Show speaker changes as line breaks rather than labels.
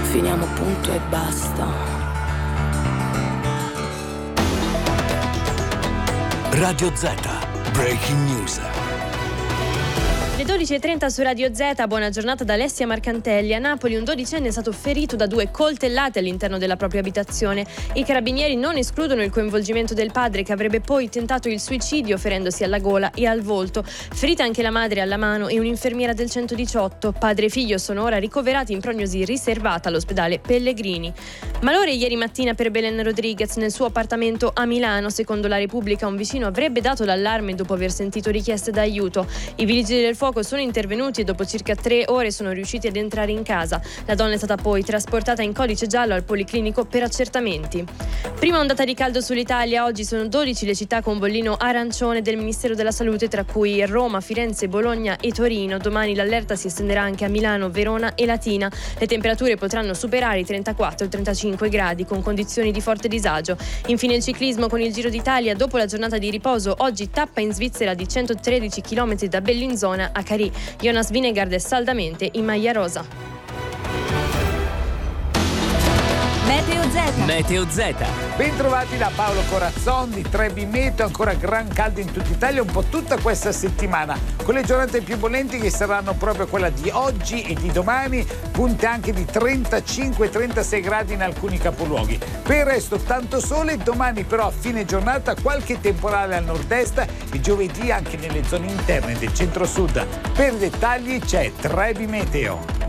finiamo punto e basta.
Radio Z, Breaking News.
Le 12.30 su Radio Z, buona giornata da Alessia Marcantelli. A Napoli un 12enne è stato ferito da 2 coltellate all'interno della propria abitazione. I carabinieri non escludono il coinvolgimento del padre, che avrebbe poi tentato il suicidio ferendosi alla gola e al volto. Ferita anche la madre alla mano e un'infermiera del 118. Padre e figlio sono ora ricoverati in prognosi riservata all'ospedale Pellegrini. Malore ieri mattina per Belen Rodriguez nel suo appartamento a Milano. Secondo la Repubblica un vicino avrebbe dato l'allarme dopo aver sentito richieste d'aiuto. I vigili del fuoco sono intervenuti e dopo circa 3 ore sono riusciti ad entrare in casa. La donna è stata poi trasportata in codice giallo al Policlinico per accertamenti. Prima ondata di caldo sull'Italia, oggi sono 12 le città con bollino arancione del Ministero della Salute, tra cui Roma, Firenze, Bologna e Torino. Domani l'allerta si estenderà anche a Milano, Verona e Latina. Le temperature potranno superare i 34 o 35 gradi con condizioni di forte disagio. Infine il ciclismo con il Giro d'Italia. Dopo la giornata di riposo, oggi tappa in Svizzera di 113 km da Bellinzona a Carì. Jonas Vingegaard è saldamente in maglia rosa.
Meteo Z.
Bentrovati da Paolo Corazzon di Trebi Meteo. Ancora gran caldo in tutta Italia un po' tutta questa settimana, con le giornate più bollenti che saranno proprio quella di oggi e di domani, punte anche di 35-36 gradi in alcuni capoluoghi. Per il resto tanto sole, domani però a fine giornata qualche temporale al nord-est e giovedì anche nelle zone interne del centro-sud. Per dettagli c'è Trebi Meteo.